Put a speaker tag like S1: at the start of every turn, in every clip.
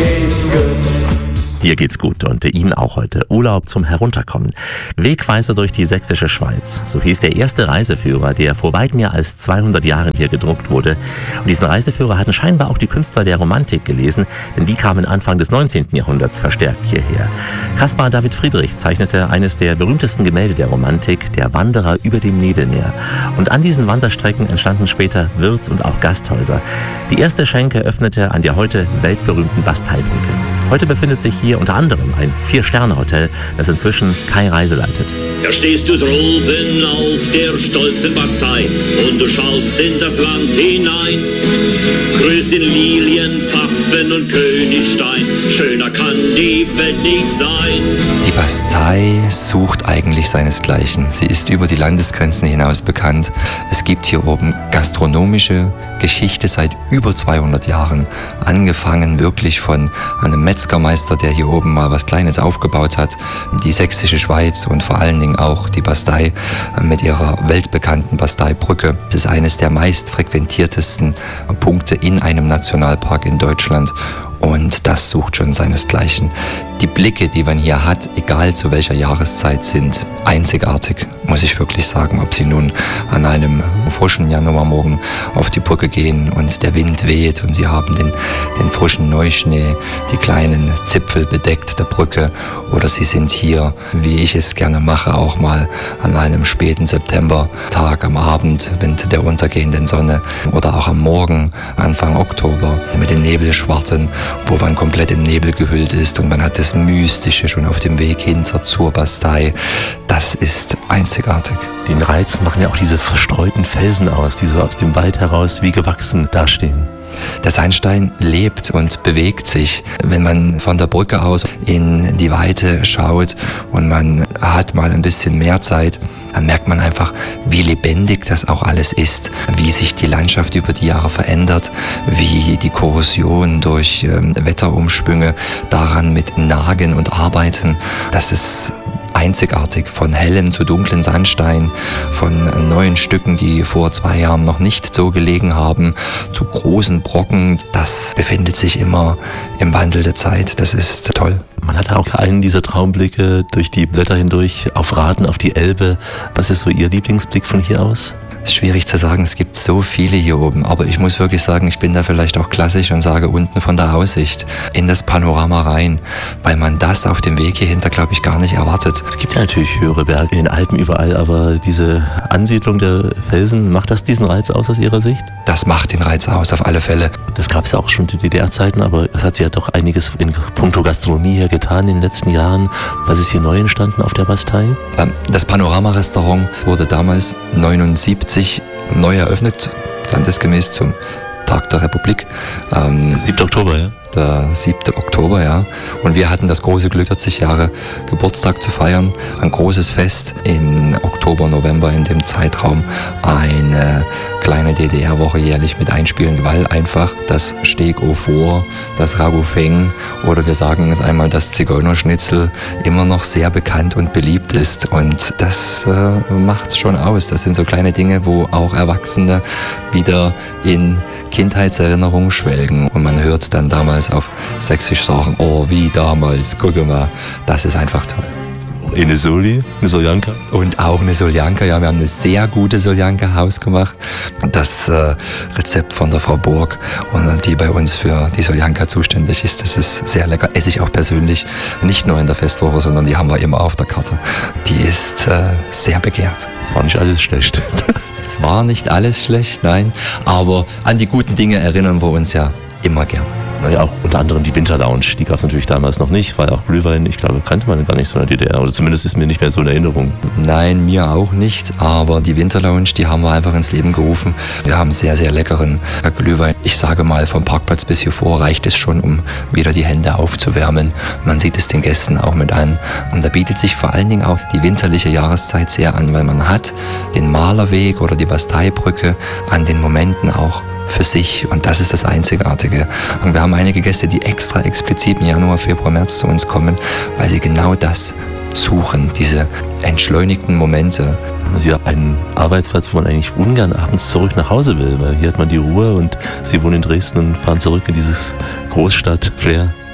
S1: geht's gut.
S2: Hier geht's gut und Ihnen auch heute. Urlaub zum Herunterkommen. Wegweiser durch die sächsische Schweiz. So hieß der erste Reiseführer, der vor weit mehr als 200 Jahren hier gedruckt wurde. Und diesen Reiseführer hatten scheinbar auch die Künstler der Romantik gelesen, denn die kamen Anfang des 19. Jahrhunderts verstärkt hierher. Caspar David Friedrich zeichnete eines der berühmtesten Gemälde der Romantik, der Wanderer über dem Nebelmeer. Und an diesen Wanderstrecken entstanden später Wirts- und auch Gasthäuser. Die erste Schenke öffnete an der heute weltberühmten Basteibrücke. Heute befindet sich hier unter anderem ein 4-Sterne-Hotel, das inzwischen Kai Reise leitet.
S3: Da stehst du droben auf der stolzen Bastei und du schaust in das Land hinein. Grüß in Lilien, Pfaffen und Königstein, schöner kann die Welt nicht sein.
S4: Die Bastei sucht eigentlich seinesgleichen. Sie ist über die Landesgrenzen hinaus bekannt. Es gibt hier oben gastronomische Geschichte seit über 200 Jahren. Angefangen wirklich von einem Metzgermeister, der hier oben mal was Kleines aufgebaut hat. Die sächsische Schweiz und vor allen Dingen auch die Bastei mit ihrer weltbekannten Basteibrücke. Das ist eines der meist frequentiertesten Punkte in einem Nationalpark in Deutschland. Und das sucht schon seinesgleichen. Die Blicke, die man hier hat, egal zu welcher Jahreszeit, sind einzigartig, muss ich wirklich sagen. Ob Sie nun an einem frischen Januarmorgen auf die Brücke gehen und der Wind weht und Sie haben den frischen Neuschnee, die kleinen Zipfel bedeckt der Brücke, oder Sie sind hier, wie ich es gerne mache, auch mal an einem späten Septembertag am Abend mit der untergehenden Sonne oder auch am Morgen, Anfang Oktober, mit den Nebelschwarzen, wo man komplett im Nebel gehüllt ist und man hat das Mystische schon auf dem Weg hinter zur Bastei. Das ist einzigartig.
S2: Den Reiz machen ja auch diese verstreuten Felsen aus, die so aus dem Wald heraus wie gewachsen dastehen.
S4: Der Sandstein lebt und bewegt sich. Wenn man von der Brücke aus in die Weite schaut und man hat mal ein bisschen mehr Zeit, dann merkt man einfach, wie lebendig das auch alles ist, wie sich die Landschaft über die Jahre verändert, wie die Korrosion durch Wetterumschwünge daran mit nagen und arbeiten. Das ist einzigartig, von hellen zu dunklen Sandstein, von neuen Stücken, die vor 2 Jahren noch nicht so gelegen haben, zu großen Brocken. Das befindet sich immer im Wandel der Zeit. Das ist toll.
S2: Man hat auch einen dieser Traumblicke durch die Blätter hindurch auf Raden, auf die Elbe. Was ist so Ihr Lieblingsblick von hier aus?
S4: Es ist schwierig zu sagen, es gibt so viele hier oben, aber ich muss wirklich sagen, ich bin da vielleicht auch klassisch und sage unten von der Aussicht in das Panorama rein, weil man das auf dem Weg hierhinter, glaube ich, gar nicht erwartet.
S2: Es gibt ja natürlich höhere Berge in den Alpen überall, aber diese Ansiedlung der Felsen, macht das diesen Reiz aus Ihrer Sicht?
S4: Das macht den Reiz aus, auf alle Fälle.
S2: Das gab es ja auch schon zu DDR-Zeiten, aber es hat sich ja doch einiges in puncto Gastronomie hier getan in den letzten Jahren. Was ist hier neu entstanden auf der Bastei?
S4: Das Panorama-Restaurant wurde damals 1979 neu eröffnet, landesgemäß zum Tag der Republik.
S2: 7. Oktober, ja?
S4: Der 7. Oktober, ja. Und wir hatten das große Glück, 40 Jahre Geburtstag zu feiern. Ein großes Fest im Oktober, November, in dem Zeitraum. Eine kleine DDR-Woche jährlich mit einspielen, weil einfach das Steak au Four, das Ragout Feng oder wir sagen es einmal das Zigeunerschnitzel immer noch sehr bekannt und beliebt ist. Und das macht's schon aus. Das sind so kleine Dinge, wo auch Erwachsene wieder in Kindheitserinnerungen schwelgen. Und man hört dann damals auf Sächsisch sagen, oh, wie damals, guck mal, das ist einfach toll.
S2: Eine Soli, eine Soljanka?
S4: Und auch eine Soljanka, ja, wir haben eine sehr gute Soljanka hausgemacht. Das Rezept von der Frau Burg, und die bei uns für die Soljanka zuständig ist, das ist sehr lecker. Esse ich auch persönlich, nicht nur in der Festwoche, sondern die haben wir immer auf der Karte. Die ist sehr begehrt.
S2: Das war nicht alles schlecht.
S4: Es war nicht alles schlecht, nein, aber an die guten Dinge erinnern wir uns ja immer gern.
S2: Naja, auch unter anderem die Winterlounge, die gab es natürlich damals noch nicht, weil auch Glühwein, ich glaube, kannte man gar nicht so in der DDR, oder zumindest ist mir nicht mehr so in Erinnerung.
S4: Nein, mir auch nicht, aber die Winterlounge, die haben wir einfach ins Leben gerufen. Wir haben sehr, sehr leckeren Glühwein. Ich sage mal, vom Parkplatz bis hier vor reicht es schon, um wieder die Hände aufzuwärmen. Man sieht es den Gästen auch mit an. Und da bietet sich vor allen Dingen auch die winterliche Jahreszeit sehr an, weil man hat den Malerweg oder die Basteibrücke an den Momenten auch für sich, und das ist das Einzigartige. Und wir haben einige Gäste, die extra explizit im Januar, Februar, März zu uns kommen, weil sie genau das suchen, diese entschleunigten Momente.
S2: Haben Sie einen Arbeitsplatz, wo man eigentlich ungern abends zurück nach Hause will, weil hier hat man die Ruhe und Sie wohnen in Dresden und fahren zurück in dieses Großstadt-Flair?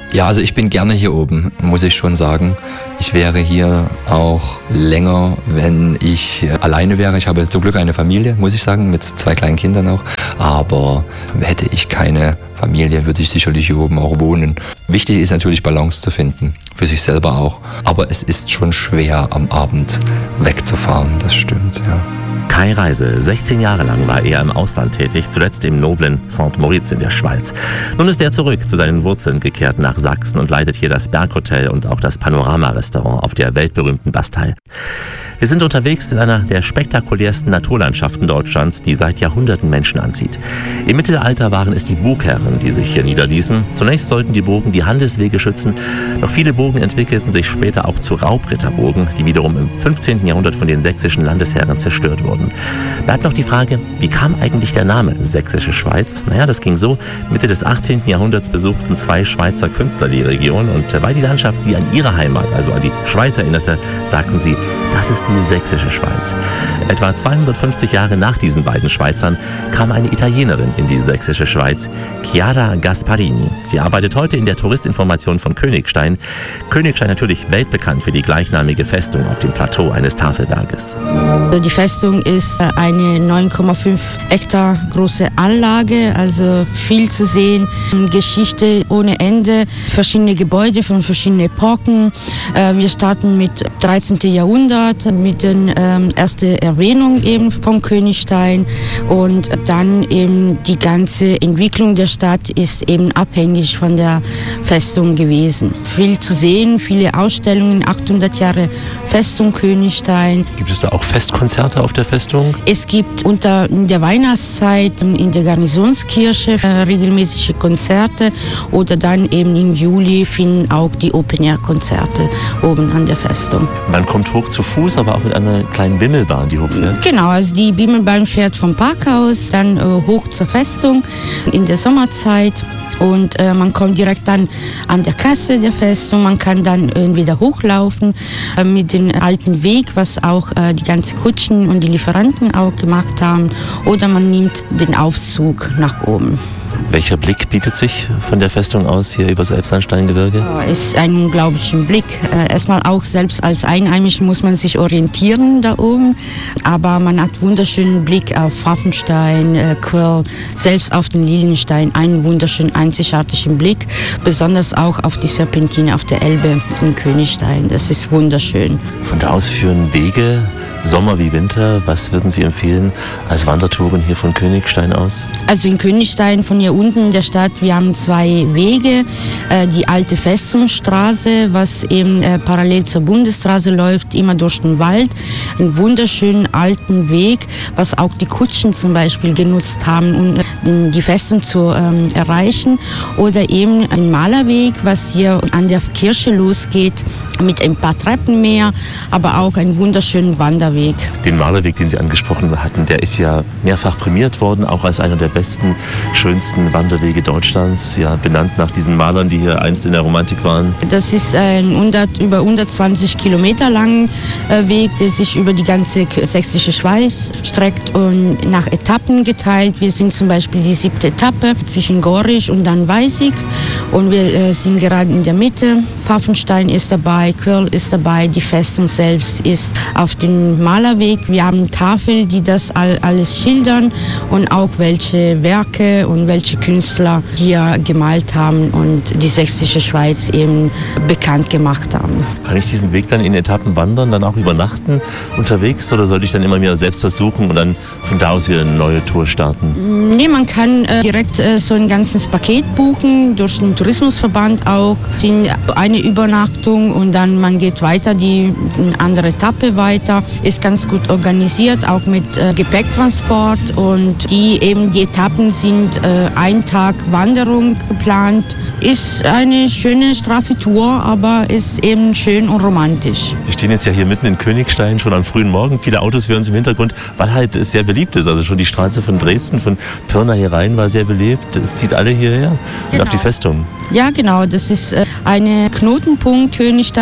S4: Ja, also ich bin gerne hier oben, muss ich schon sagen. Ich wäre hier auch länger, wenn ich alleine wäre. Ich habe zum Glück eine Familie, muss ich sagen, mit 2 kleinen Kindern auch. Aber hätte ich keine Familie, würde ich sicherlich hier oben auch wohnen. Wichtig ist natürlich Balance zu finden, für sich selber auch. Aber es ist schon schwer, am Abend wegzufahren, das stimmt, ja.
S2: Kai Reise, 16 Jahre lang war er im Ausland tätig, zuletzt im noblen Saint-Moritz in der Schweiz. Nun ist er zurück zu seinen Wurzeln gekehrt nach Sachsen und leitet hier das Berghotel und auch das Panorama-Restaurant auf der weltberühmten Bastei. Wir sind unterwegs in einer der spektakulärsten Naturlandschaften Deutschlands, die seit Jahrhunderten Menschen anzieht. Im Mittelalter waren es die Burgherren, die sich hier niederließen. Zunächst sollten die Burgen die Handelswege schützen, doch viele Burgen entwickelten sich später auch zu Raubritterburgen, die wiederum im 15. Jahrhundert von den sächsischen Landesherren zerstört wurden. Bleibt noch die Frage, wie kam eigentlich der Name Sächsische Schweiz? Naja, das ging so: Mitte des 18. Jahrhunderts besuchten 2 Schweizer Künstler die Region und weil die Landschaft sie an ihre Heimat, also an die Schweiz erinnerte, sagten sie, das ist die Sächsische Schweiz. Etwa 250 Jahre nach diesen beiden Schweizern kam eine Italienerin in die Sächsische Schweiz, Chiara Gasparini. Sie arbeitet heute in der Touristinformation von Königstein. Königstein natürlich weltbekannt für die gleichnamige Festung auf dem Plateau eines Tafelberges.
S1: Die Festung ist eine 9,5 Hektar große Anlage, also viel zu sehen. Geschichte ohne Ende, verschiedene Gebäude von verschiedenen Epochen. Wir starten mit 13. Jahrhundert, mit der ersten Erwähnung eben vom Königstein, und dann eben die ganze Entwicklung der Stadt ist eben abhängig von der Festung gewesen. Viel zu sehen, viele Ausstellungen, 800 Jahre Festung Königstein.
S2: Gibt es da auch Festkonzerte auf der Festung?
S1: Es gibt in der Weihnachtszeit in der Garnisonskirche regelmäßige Konzerte, oder dann eben im Juli finden auch die Open-Air-Konzerte oben an der Festung.
S2: Man kommt hoch zu Fuß, aber auch mit einer kleinen Bimmelbahn, die hochfährt?
S1: Genau, also die Bimmelbahn fährt vom Parkhaus dann hoch zur Festung in der Sommerzeit. Und man kommt direkt dann an der Kasse der Festung. Man kann dann wieder hochlaufen mit dem alten Weg, was auch die ganzen Kutschen und die Lieferanten auch gemacht haben. Oder man nimmt den Aufzug nach oben.
S2: Welcher Blick bietet sich von der Festung aus hier über das Elbsandsteingebirge?
S1: Es ist ein unglaublicher Blick. Erstmal auch selbst als Einheimischer muss man sich orientieren da oben. Aber man hat wunderschönen Blick auf Pfaffenstein, Quirl, selbst auf den Lilienstein. Einen wunderschönen, einzigartigen Blick. Besonders auch auf die Serpentine auf der Elbe in Königstein. Das ist wunderschön.
S2: Von da aus führen Wege, Sommer wie Winter. Was würden Sie empfehlen als Wandertouren hier von Königstein aus? Also in Königstein
S1: von hier unten in der Stadt, wir haben 2 Wege. Die alte Festungsstraße, was eben parallel zur Bundesstraße läuft, immer durch den Wald. Einen wunderschönen alten Weg, was auch die Kutschen zum Beispiel genutzt haben, um die Festung zu erreichen. Oder eben den Malerweg, was hier an der Kirche losgeht, mit ein paar Treppen mehr, aber auch einen wunderschönen Wanderweg.
S2: Den Malerweg, den Sie angesprochen hatten, der ist ja mehrfach prämiert worden, auch als einer der besten, schönsten Wanderwege Deutschlands, ja, benannt nach diesen Malern, die hier einst in der Romantik waren.
S1: Das ist ein über 120 Kilometer langer Weg, der sich über die ganze Sächsische Schweiz streckt und nach Etappen geteilt. Wir sind zum Beispiel die 7. Etappe zwischen Gorisch und dann Weißig, und wir sind gerade in der Mitte. Pfaffenstein ist dabei, Quirl ist dabei, die Festung selbst ist auf den Malerweg. Wir haben Tafeln, die das alles schildern, und auch welche Werke und welche Künstler hier gemalt haben und die Sächsische Schweiz eben bekannt gemacht haben.
S2: Kann ich diesen Weg dann in Etappen wandern, dann auch übernachten unterwegs, oder sollte ich dann immer mehr selbst versuchen und dann von da aus wieder eine neue Tour starten?
S1: Nee, man kann direkt so ein ganzes Paket buchen, durch den Tourismusverband auch. Eine Übernachtung und dann man geht weiter, eine andere Etappe weiter. Ist ganz gut organisiert, auch mit Gepäcktransport, und die Etappen sind ein Tag Wanderung geplant. Ist eine schöne, straffe Tour, aber ist eben schön und romantisch.
S2: Wir stehen jetzt ja hier mitten in Königstein, schon am frühen Morgen. Viele Autos hören uns im Hintergrund, weil halt es sehr beliebt ist. Also schon die Straße von Dresden, von Pirna hier rein, war sehr belebt. Es zieht alle hierher und auch die Festung.
S1: Ja, genau. Das ist ein Knotenpunkt Königstein.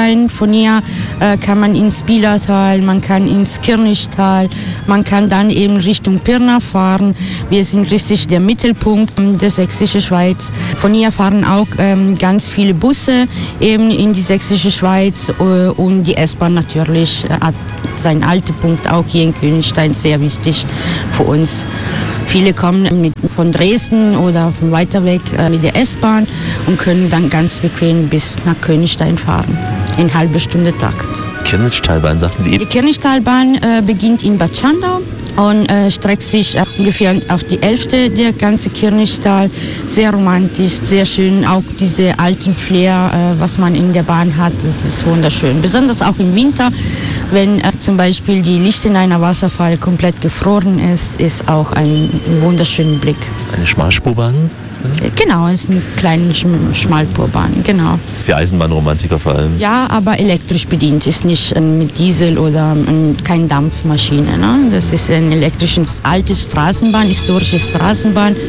S1: Königstein. Von hier kann man ins Bielertal, man kann ins Kirchtal, man kann dann eben Richtung Pirna fahren. Wir sind richtig der Mittelpunkt der sächsischen Schweiz. Von hier fahren auch ganz viele Busse eben in die sächsische Schweiz und die S-Bahn natürlich hat seinen Haltepunkt auch hier in Königstein, sehr wichtig für uns. Viele kommen von Dresden oder von weiter weg mit der S-Bahn und können dann ganz bequem bis nach Königstein fahren. In halbe Stunde Takt.
S2: Kirchtalbahn, sagten Sie eben?
S1: Die Kirchtalbahn beginnt in Bad Schandau und streckt sich ungefähr auf die Hälfte der ganze Kirchtal. Sehr romantisch, sehr schön. Auch diese alten Flair, was man in der Bahn hat, das ist wunderschön. Besonders auch im Winter, wenn zum Beispiel die Lichtenhainer Wasserfall komplett gefroren ist auch ein wunderschöner Blick.
S2: Eine Schmalspurbahn?
S1: Genau, es ist eine kleine Schmalspurbahn, genau.
S2: Für Eisenbahnromantiker vor allem?
S1: Ja, aber elektrisch bedient, ist nicht mit Diesel oder keine Dampfmaschine. Ne? Das ist eine elektrische alte Straßenbahn, historische Straßenbahn.